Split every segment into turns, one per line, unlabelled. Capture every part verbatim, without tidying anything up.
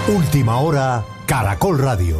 Última hora, Caracol Radio.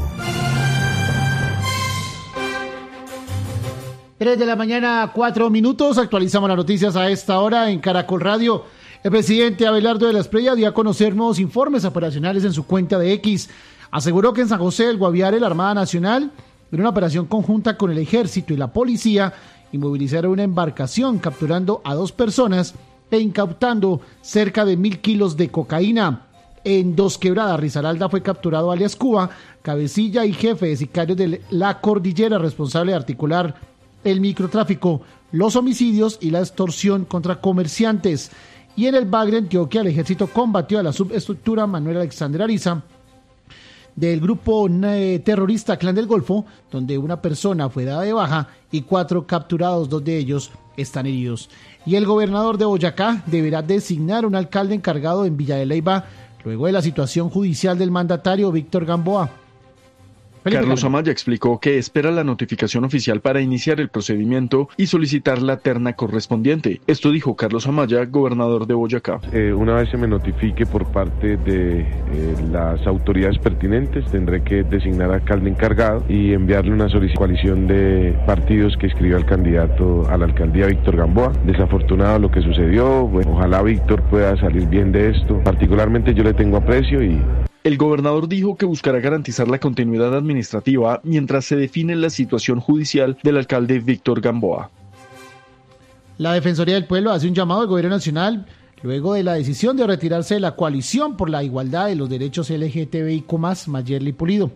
tres de la mañana, cuatro minutos. Actualizamos las noticias a esta hora en Caracol Radio. El presidente Abelardo de la Espriella dio a conocer nuevos informes operacionales en su cuenta de X. Aseguró que en San José del Guaviare, la Armada Nacional, en una operación conjunta con el Ejército y la Policía, inmovilizaron una embarcación capturando a dos personas e incautando cerca de mil kilos de cocaína. En Dos Quebradas, Risaralda, fue capturado alias Cuba, cabecilla y jefe de sicarios de la Cordillera, responsable de articular el microtráfico, los homicidios y la extorsión contra comerciantes. Y en el Bagre, Antioquia, el ejército combatió a la subestructura Manuel Alexander Ariza del grupo eh, terrorista Clan del Golfo, donde una persona fue dada de baja y cuatro capturados, dos de ellos están heridos. Y el gobernador de Boyacá deberá designar un alcalde encargado en Villa de Leyva luego de la situación judicial del mandatario Víctor Gamboa. Felipe
Carlos
Carlos.
Amaya explicó que espera la notificación oficial para iniciar el procedimiento y solicitar la terna correspondiente. Esto dijo Carlos Amaya, gobernador de Boyacá.
Eh, una vez se me notifique por parte de eh, las autoridades pertinentes, tendré que designar alcalde encargado y enviarle una solicitud de partidos que escribió al candidato a la alcaldía Víctor Gamboa. Desafortunado lo que sucedió, bueno, ojalá Víctor pueda salir bien de esto. Particularmente yo le tengo aprecio y...
El gobernador dijo que buscará garantizar la continuidad administrativa mientras se define la situación judicial del alcalde Víctor Gamboa.
La Defensoría del Pueblo hace un llamado al gobierno nacional luego de la decisión de retirarse de la coalición por la igualdad de los derechos L G T B I Q más, Mayerly Pulido.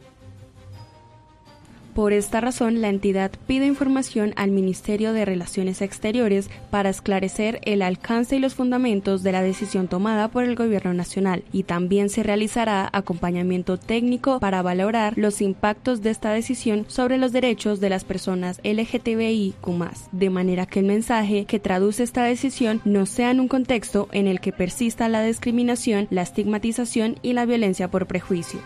Por esta razón, la entidad pide información al Ministerio de Relaciones Exteriores para esclarecer el alcance y los fundamentos de la decisión tomada por el Gobierno Nacional, y también se realizará acompañamiento técnico para valorar los impactos de esta decisión sobre los derechos de las personas L G T B I Q más, de manera que el mensaje que traduce esta decisión no sea en un contexto en el que persista la discriminación, la estigmatización y la violencia por prejuicio.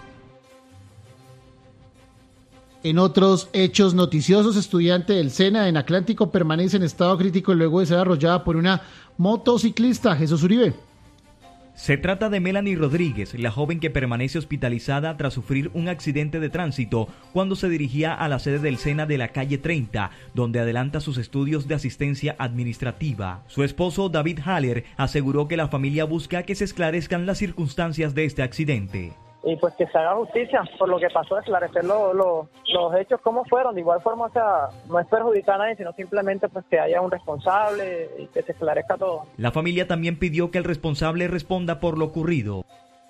En otros hechos noticiosos, estudiante del SENA en Atlántico permanece en estado crítico luego de ser arrollada por una motociclista. Jesús Uribe.
Se trata de Melanie Rodríguez, la joven que permanece hospitalizada tras sufrir un accidente de tránsito cuando se dirigía a la sede del SENA de la calle treinta, donde adelanta sus estudios de asistencia administrativa. Su esposo, David Haller, aseguró que la familia busca que se esclarezcan las circunstancias de este accidente.
Y pues que se haga justicia por lo que pasó, esclarecer lo, lo, los hechos como fueron. De igual forma, o sea, no es perjudicar a nadie, sino simplemente pues que haya un responsable y que se esclarezca todo.
La familia también pidió que el responsable responda por lo ocurrido.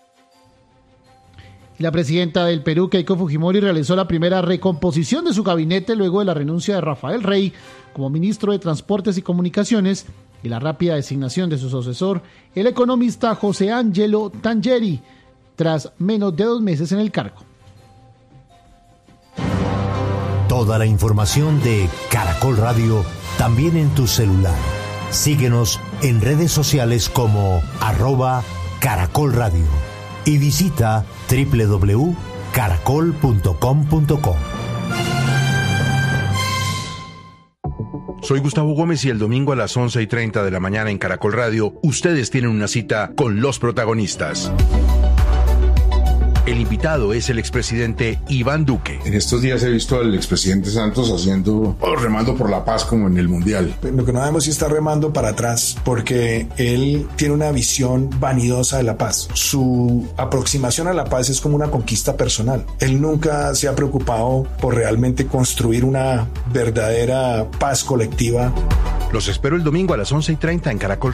La presidenta del Perú, Keiko Fujimori, realizó la primera recomposición de su gabinete luego de la renuncia de Rafael Rey como ministro de Transportes y Comunicaciones y la rápida designación de su sucesor, el economista José Ángelo Tangeri, tras menos de dos meses en el cargo.
Toda la información de Caracol Radio también en tu celular. Síguenos en redes sociales como arroba Caracol Radio y visita doble u doble u doble u punto caracol punto com punto co.
Soy Gustavo Gómez y el domingo a las once y treinta de la mañana en Caracol Radio, ustedes tienen una cita con los protagonistas. El invitado es el expresidente Iván Duque.
En estos días he visto al expresidente Santos haciendo, oh, remando por la paz como en el Mundial.
Lo que no vemos es estar remando para atrás, porque él tiene una visión vanidosa de la paz. Su aproximación a la paz es como una conquista personal. Él nunca se ha preocupado por realmente construir una verdadera paz colectiva.
Los espero el domingo a las once y treinta en Caracol